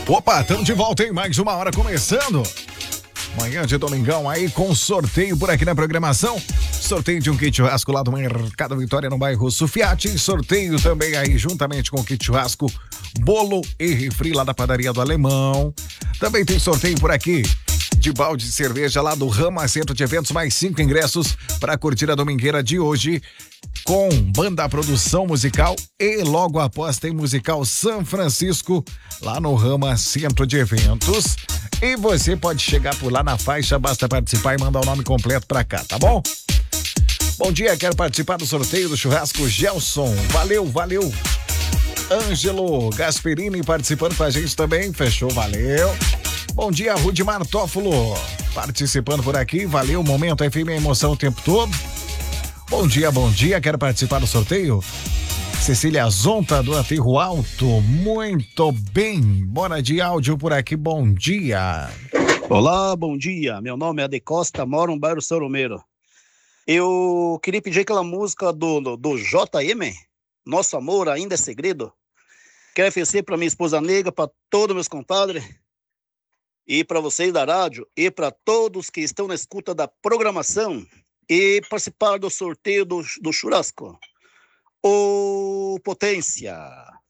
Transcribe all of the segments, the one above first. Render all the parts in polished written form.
Opa, estamos de volta em mais uma hora começando. Manhã de domingão aí com sorteio por aqui na programação. Sorteio de um kit churrasco lá do Mercado Vitória no bairro Sufiati. Sorteio também aí juntamente com o kit churrasco, bolo e refri lá da padaria do Alemão. Também tem sorteio por aqui de balde de cerveja lá do Rama Centro de Eventos, mais 5 ingressos para curtir a domingueira de hoje com banda produção musical e logo após tem musical São Francisco lá no Rama Centro de Eventos. E você pode chegar por lá na faixa, basta participar e mandar o nome completo pra cá, tá bom? Bom dia, quero participar do sorteio do churrasco Gelson. Valeu. Ângelo Gasperini participando com a gente também, fechou, valeu. Bom dia, Rudimar Tófolo participando por aqui, valeu. Momento FM, emoção o tempo todo. Bom dia, quero participar do sorteio. Cecília Zonta do Aterro Alto, muito bem, bora de áudio por aqui, bom dia. Olá, bom dia, meu nome é Ade Costa, moro no bairro São Romero. Eu queria pedir aquela música do JM, Nosso Amor Ainda é Segredo. Quero oferecer para minha esposa Negra, para todos meus compadres, e para vocês da rádio, e para todos que estão na escuta da programação, e participar do sorteio do churrasco. Ô, Potência.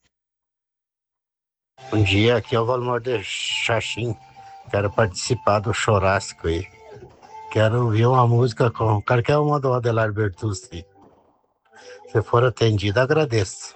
Bom dia, aqui é o Valmor de Xaxim. Quero participar do churrasco aí. Quero ouvir uma música com qualquer uma do Adelar Bertucci. Se for atendido, agradeço.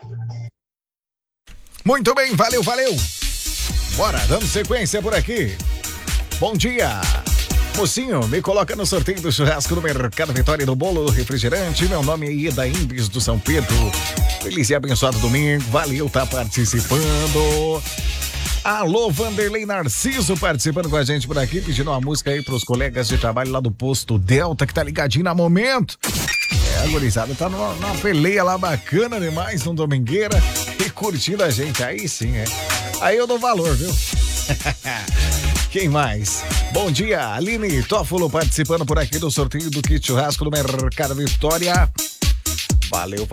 Muito bem, valeu. Bora, dando sequência por aqui. Bom dia. Mocinho, me coloca no sorteio do churrasco do Mercado Vitória do bolo do refrigerante. Meu nome é Ida Imbes do São Pedro. Feliz e abençoado domingo. Valeu, tá participando. Alô, Vanderlei Narciso participando com a gente por aqui, pedindo uma música aí pros colegas de trabalho lá do Posto Delta, que tá ligadinho na momento. A gurizada tá numa peleia lá bacana demais, no domingueira, e curtindo a gente. Aí sim, Aí eu dou valor, viu? Quem mais? Bom dia, Aline Tófolo participando por aqui do sorteio do kit churrasco do Mercado Vitória. Valeu.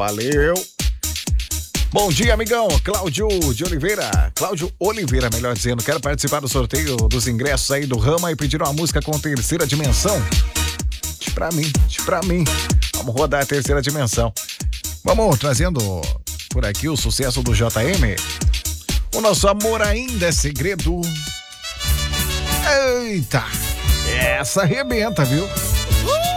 Bom dia, amigão. Cláudio Oliveira, melhor dizendo. Quero participar do sorteio dos ingressos aí do Rama e pedir uma música com terceira dimensão. Pra mim. Vamos rodar a terceira dimensão. Vamos trazendo por aqui o sucesso do JM. O Nosso Amor Ainda é Segredo. Eita, essa arrebenta, viu?